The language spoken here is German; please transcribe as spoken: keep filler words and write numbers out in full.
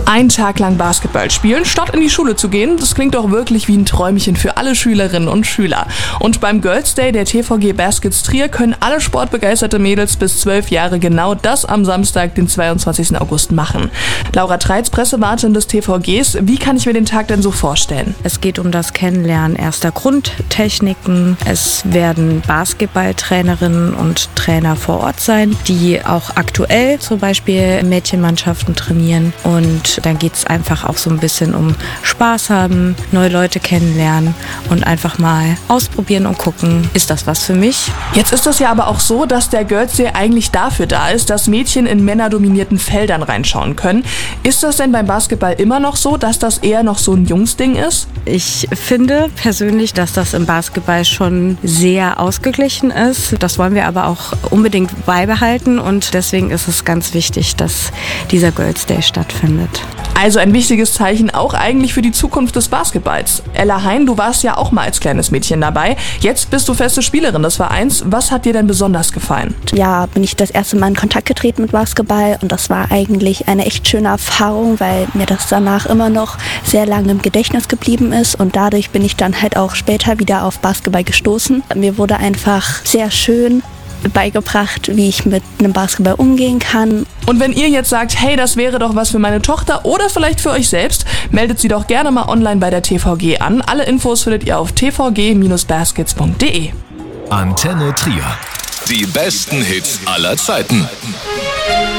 Einen Tag lang Basketball spielen, statt in die Schule zu gehen, das klingt doch wirklich wie ein Träumchen für alle Schülerinnen und Schüler. Und beim Girls Day der T V G Baskets Trier können alle sportbegeisterte Mädels bis zwölf Jahre genau das am Samstag, den zweiundzwanzigsten August machen. Laura Treitz, Pressewartin des T V Gs, wie kann ich mir den Tag denn so vorstellen? Es geht um das Kennenlernen erster Grundtechniken. Es werden Basketballtrainerinnen und Trainer vor Ort sein, die auch aktuell zum Beispiel Mädchenmannschaften trainieren. Und dann geht es einfach auch so ein bisschen um Spaß haben, neue Leute kennenlernen und einfach mal ausprobieren und gucken, ist das was für mich? Jetzt ist es ja aber auch so, dass der Girls Day eigentlich dafür da ist, dass Mädchen in männerdominierten Feldern reinschauen können. Ist das denn beim Basketball immer noch so, dass das eher noch so ein Jungsding ist? Ich finde persönlich, dass das im Basketball schon sehr ausgeglichen ist. Das wollen wir aber auch unbedingt beibehalten und deswegen ist es ganz wichtig, dass dieser Girls Day stattfindet. Also ein wichtiges Zeichen auch eigentlich für die Zukunft des Basketballs. Ella Hein, du warst ja auch mal als kleines Mädchen dabei. Jetzt bist du feste Spielerin des Vereins. Was hat dir denn besonders gefallen? Ja, bin ich das erste Mal in Kontakt getreten mit Basketball und das war eigentlich eine echt schöne Erfahrung, weil mir das danach immer noch sehr lange im Gedächtnis geblieben ist und dadurch bin ich dann halt auch später wieder auf Basketball gestoßen. Mir wurde einfach sehr schön beigebracht, wie ich mit einem Basketball umgehen kann. Und wenn ihr jetzt sagt, hey, das wäre doch was für meine Tochter oder vielleicht für euch selbst, meldet sie doch gerne mal online bei der T V G an. Alle Infos findet ihr auf t v g Bindestrich baskets punkt d e. Antenne Trier. Die besten Hits aller Zeiten.